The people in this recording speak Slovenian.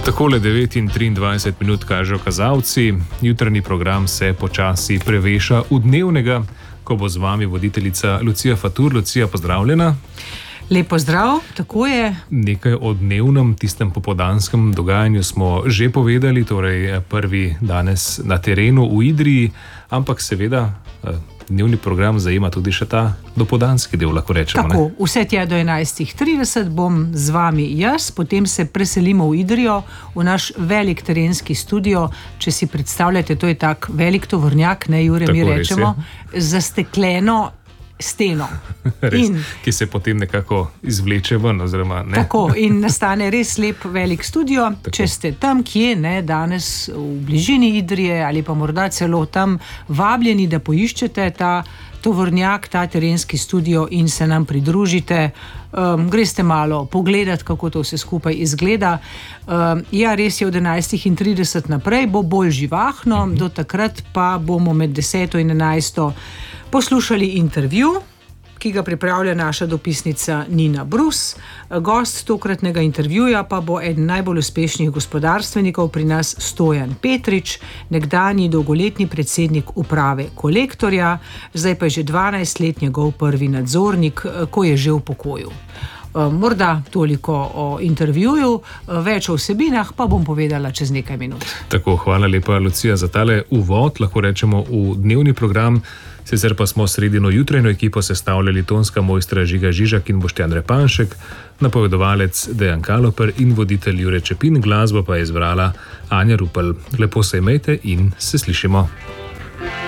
Takole 9:23 kažejo kazalci, jutranji program se počasi preveša v dnevnega, ko bo z vami voditeljica Lucija Fatur. Lucija, pozdravljena. Lep pozdrav, tako je. Nekaj o dnevnem, tistem popoldanskem dogajanju smo že povedali, torej prvi danes na terenu v Idriji, ampak seveda dnevni program zajema tudi še ta dopoldanski del, lahko rečemo. Tako, vse tja do 11:30 bom z vami jaz, potem se preselimo v Idrijo, v naš velik terenski studio. Če si predstavljate, to je tak velik tovornjak, ne Jure, mi rečemo, zastekleno steno. Res, ki se potem nekako izvleče ven, oziroma ne. Tako, in nastane res lep velik studio. Tako. Če ste tam kje, ne, danes v bližini Idrije ali pa morda celo tam vabljeni, da poiščete ta tovornjak, ta terenski studio in se nam pridružite. Greste malo pogledat, kako to vse skupaj izgleda. Ja, res je, od 11:30 naprej bo bolj živahno, do takrat pa bomo med 10 in 11 poslušali intervju, ki ga pripravlja naša dopisnica Nina Brus. Gost tokratnega intervjuja pa bo eden najbolj uspešnih gospodarstvenikov pri nas, Stojan Petrič, nekdanji dolgoletni predsednik uprave Kolektorja, zdaj pa je že 12 let njegov prvi nadzornik, ko je že v pokoju. Morda toliko o intervjuju, več o vsebinah pa bom povedala čez nekaj minut. Tako, hvala lepa, Lucija, za tale uvod, lahko rečemo, v dnevni program. Sicer pa smo sredino jutranjo ekipo sestavljali tonska mojstra Žiga Žižak in Boštjan Repanšek, napovedovalec Dejan Kaloper in voditelj Jure Čepin, glasbo pa je izbrala Anja Rupel. Lepo se imejte in se slišimo.